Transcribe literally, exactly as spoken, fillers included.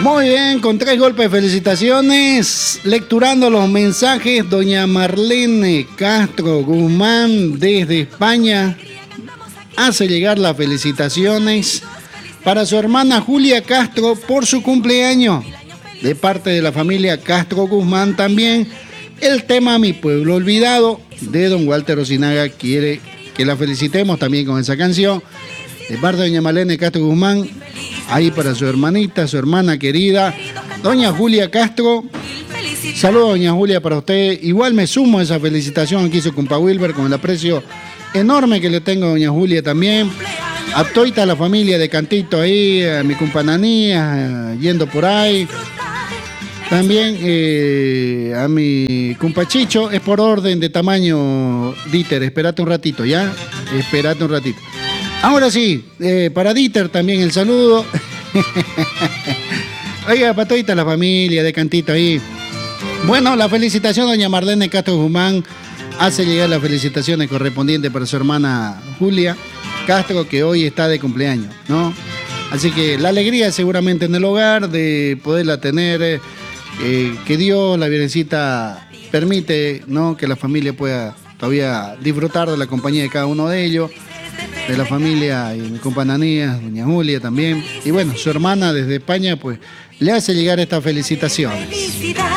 Muy bien, con tres golpes, felicitaciones. Lecturando los mensajes, doña Marlene Castro Guzmán desde España hace llegar las felicitaciones para su hermana Julia Castro por su cumpleaños. De parte de la familia Castro Guzmán también, el tema Mi Pueblo Olvidado de don Walter Osinaga quiere que la felicitemos también con esa canción. De parte de doña Marlene Castro Guzmán, ahí para su hermanita, su hermana querida, doña Julia Castro. Saludos, doña Julia, para usted. Igual me sumo a esa felicitación que hizo compa Wilber con el aprecio enorme que le tengo a doña Julia también. A toda la familia de Cantito ahí, a mi compa Nanía, yendo por ahí. También eh, a mi compa Chicho, es por orden de tamaño, Dieter, espérate un ratito, ¿ya? Espérate un ratito. Ahora sí, eh, para Dieter también el saludo. Oiga, para toda la familia de Cantito ahí. Bueno, la felicitación, doña Marlene Castro Guzmán hace llegar las felicitaciones correspondientes para su hermana Julia Castro, que hoy está de cumpleaños, ¿no? Así que la alegría seguramente en el hogar de poderla tener, eh, eh, que Dios, la Virgencita, permite, ¿no?, que la familia pueda todavía disfrutar de la compañía de cada uno de ellos, de la familia y mi compa Nanía, doña Julia también. Y bueno, su hermana desde España, pues, le hace llegar estas felicitaciones.